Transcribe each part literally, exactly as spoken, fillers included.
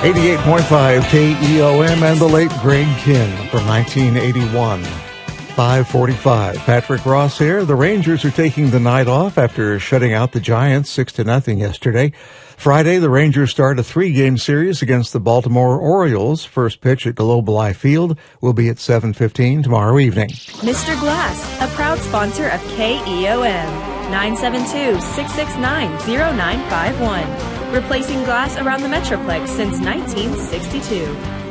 eighty-eight point five K E O M and the late Greg Kihn from nineteen eighty-one. five forty-five. Patrick Ross here. The Rangers are taking the night off after shutting out the Giants six to nothing yesterday. Friday, the Rangers start a three-game series against the Baltimore Orioles. First pitch at Globe Life Field will be at seven fifteen tomorrow evening. Mister Glass, a proud sponsor of K E O M. nine seven two, six six nine, zero nine five one. Replacing glass around the Metroplex since nineteen sixty-two.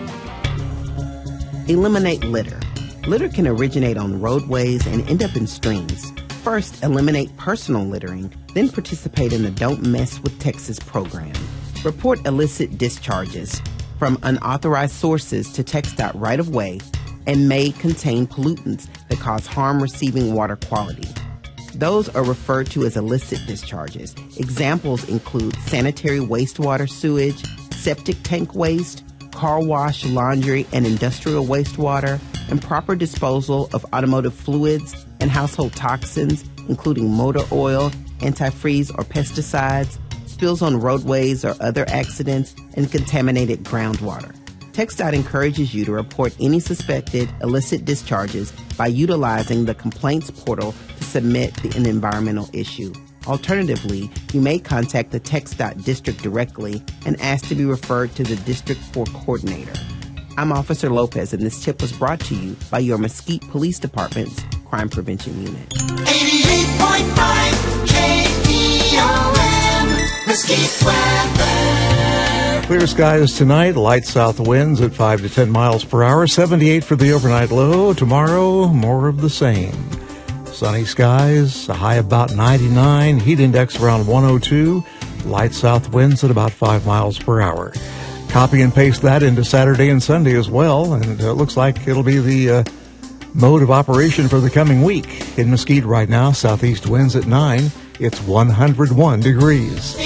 Eliminate litter. Litter can originate on roadways and end up in streams. First, eliminate personal littering, then participate in the Don't Mess with Texas program. Report illicit discharges from unauthorized sources to TxDOT right of way and may contain pollutants that cause harm receiving water quality. Those are referred to as illicit discharges. Examples include sanitary wastewater sewage, septic tank waste, car wash, laundry, and industrial wastewater, and proper disposal of automotive fluids and household toxins, including motor oil, antifreeze or pesticides, spills on roadways or other accidents, and contaminated groundwater. TxDOT encourages you to report any suspected illicit discharges by utilizing the complaints portal to submit the, an environmental issue. Alternatively, you may contact the TxDOT district directly and ask to be referred to the District four coordinator. I'm Officer Lopez, and this tip was brought to you by your Mesquite Police Department's Crime Prevention Unit. eighty-eight point five K E O M, Mesquite weather. Clear skies tonight, light south winds at five to ten miles per hour, seventy-eight for the overnight low. Tomorrow, more of the same. Sunny skies, a high about ninety-nine, heat index around one oh two, light south winds at about five miles per hour. Copy and paste that into Saturday and Sunday as well, and it looks like it'll be the uh, mode of operation for the coming week. In Mesquite right now, southeast winds at nine, it's one hundred one degrees.